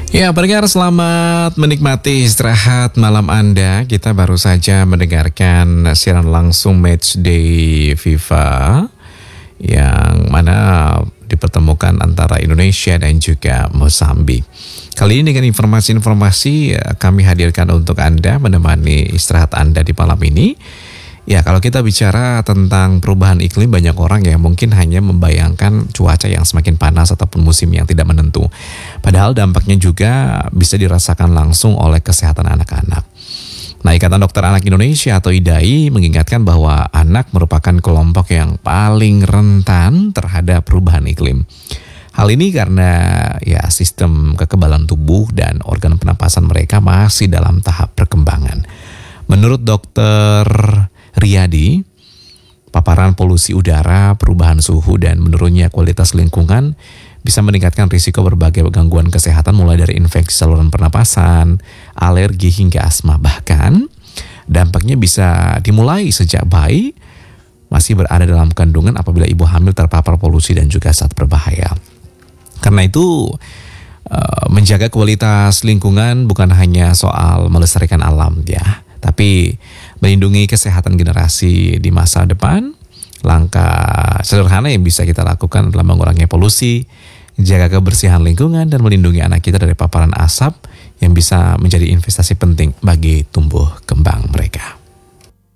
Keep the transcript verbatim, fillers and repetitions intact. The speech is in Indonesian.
Ya, pendengar, selamat menikmati istirahat malam Anda. Kita baru saja mendengarkan siaran langsung Matchday FIFA yang mana dipertemukan antara Indonesia dan juga Mozambik. Kali ini dengan informasi-informasi kami hadirkan untuk Anda menemani istirahat Anda di malam ini. Ya, kalau kita bicara tentang perubahan iklim, banyak orang yang mungkin hanya membayangkan cuaca yang semakin panas ataupun musim yang tidak menentu. Padahal dampaknya juga bisa dirasakan langsung oleh kesehatan anak-anak. Nah, Ikatan Dokter Anak Indonesia atau I D A I mengingatkan bahwa anak merupakan kelompok yang paling rentan terhadap perubahan iklim. Hal ini karena ya sistem kekebalan tubuh dan organ pernapasan mereka masih dalam tahap perkembangan. Menurut Dokter Riyadi, paparan polusi udara, perubahan suhu, dan menurunnya kualitas lingkungan bisa meningkatkan risiko berbagai gangguan kesehatan mulai dari infeksi saluran pernapasan, alergi hingga asma. Bahkan dampaknya bisa dimulai sejak bayi masih berada dalam kandungan apabila ibu hamil terpapar polusi dan juga saat berbahaya. Karena itu menjaga kualitas lingkungan bukan hanya soal melestarikan alam ya, tapi melindungi kesehatan generasi di masa depan. Langkah sederhana yang bisa kita lakukan adalah mengurangi polusi, jaga kebersihan lingkungan, dan melindungi anak kita dari paparan asap yang bisa menjadi investasi penting bagi tumbuh kembang mereka.